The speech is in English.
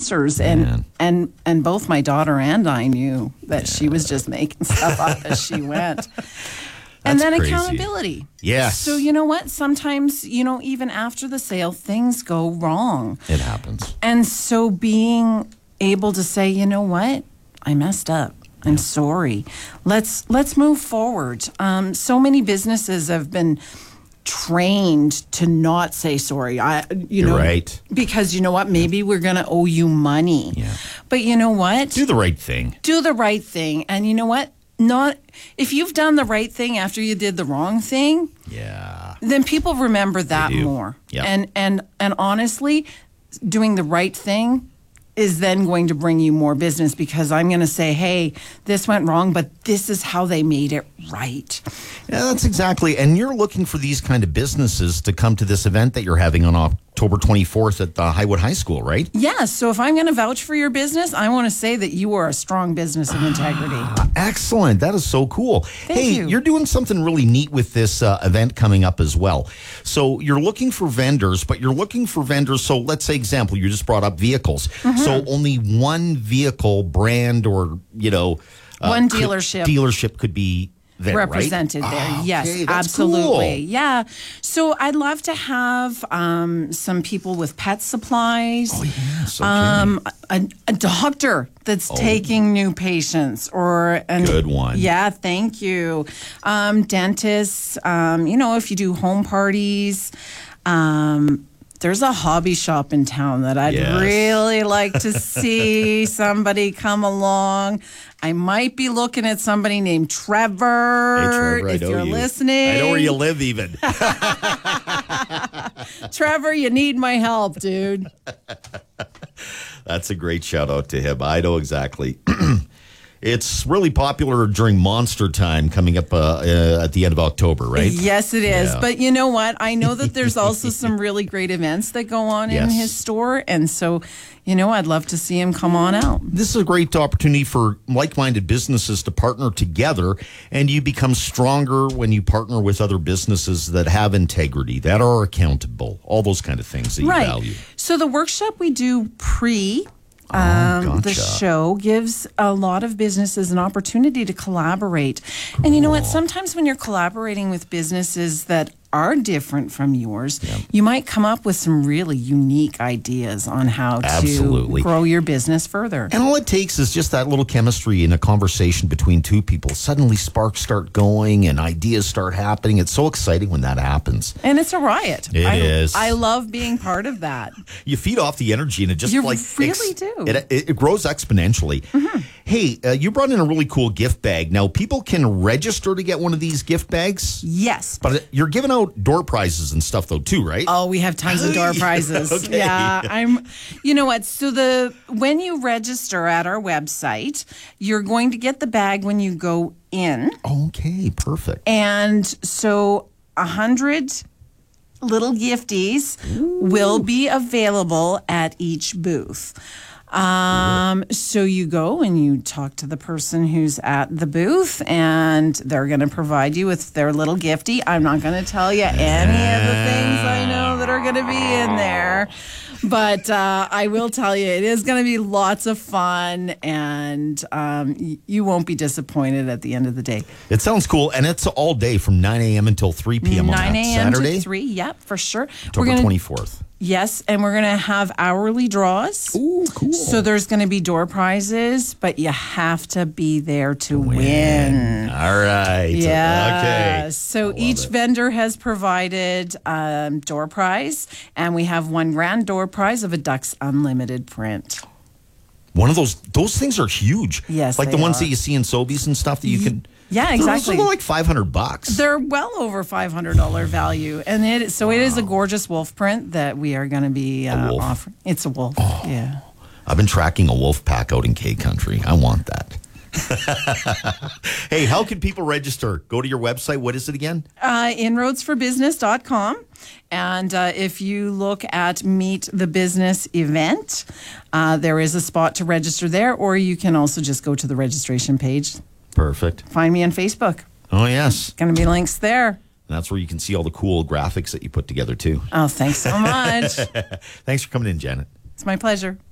sponsors, and both my daughter and I knew that she was just making stuff up as she went. And then crazy. Accountability. Yes. So you know what? Sometimes, even after the sale, things go wrong. It happens. And so being able to say, you know what? I messed up. I'm sorry. Let's move forward. So many businesses have been trained to not say sorry. You're right. Because you know what? Maybe we're going to owe you money. Yeah. But you know what? Do the right thing. Do the right thing. And you know what? If you've done the right thing after you did the wrong thing, then people remember that more. Yeah. And honestly, doing the right thing is then going to bring you more business, because I'm going to say, hey, this went wrong, but this is how they made it right. Yeah, that's exactly. And you're looking for these kind of businesses to come to this event that you're having on October 24th at the Highwood High School, right? Yes. So if I'm going to vouch for your business, I want to say that you are a strong business of integrity. Excellent. That is so cool. Thank you. You're doing something really neat with this event coming up as well. So you're looking for vendors, but you're looking for vendors. So let's say, example, you just brought up vehicles. Mm-hmm. So only one vehicle brand or, one dealership could be there, represented right? there. Oh, yes, okay, that's absolutely. Cool. Yeah. So I'd love to have some people with pet supplies. Oh, yes. Okay. A doctor that's taking new patients, or good one. Yeah, thank you. Dentists. If you do home parties. There's a hobby shop in town that I'd really like to see somebody come along. I might be looking at somebody named Trevor. Hey, Trevor, if you're listening. I know where you live even. Trevor, you need my help, dude. That's a great shout out to him. I know exactly. It's really popular during Monster Time coming up at the end of October, right? Yes, it is. Yeah. But you know what? I know that there's also some really great events that go on in his store. And so, I'd love to see him come on out. This is a great opportunity for like-minded businesses to partner together, and you become stronger when you partner with other businesses that have integrity, that are accountable, all those kind of things that you value. So the workshop we do gotcha. The show gives a lot of businesses an opportunity to collaborate. Cool. And you know what? Sometimes when you're collaborating with businesses that are different from yours, you might come up with some really unique ideas on how to grow your business further. And all it takes is just that little chemistry in a conversation between two people. Suddenly sparks start going and ideas start happening. It's so exciting when that happens. And it's a riot. It is. I love being part of that. You feed off the energy and it just really do. It grows exponentially. Mm-hmm. Hey, you brought in a really cool gift bag. Now, people can register to get one of these gift bags? Yes. But you're giving out door prizes and stuff, though, too, right? Oh, we have tons of door prizes. Okay. Yeah. You know what? So when you register at our website, you're going to get the bag when you go in. Okay, perfect. And so 100 little gifties will be available at each booth. So you go and you talk to the person who's at the booth, and they're going to provide you with their little gifty. I'm not going to tell you any of the things I know that are going to be in there, but I will tell you it is going to be lots of fun, and you won't be disappointed at the end of the day. It sounds cool, and it's all day from 9 a.m. until 3 p.m. on that 9 a.m. Saturday? to 3, yep, for sure. October 24th. Yes, and we're going to have hourly draws. Ooh, cool. So there's going to be door prizes, but you have to be there to win. All right. Yeah. Okay. So each vendor has provided door prize, and we have one grand door prize of a Ducks Unlimited print. One of those things are huge. Yes, like they the ones are. that you see in Sobeys and stuff that you can. Yeah, exactly. They're like $500. They're well over $500 value, and it is a gorgeous wolf print that we are going to be offering. It's a wolf. Oh. Yeah. I've been tracking a wolf pack out in K Country. I want that. Hey, how can people register? Go to your website. What is it again? Inroadsforbusiness.com. And if you look at Meet the Business event, there is a spot to register there, or you can also just go to the registration page. Perfect. Find me on Facebook. Oh, yes. Going to be links there. And that's where you can see all the cool graphics that you put together, too. Oh, thanks so much. Thanks for coming in, Janet. It's my pleasure.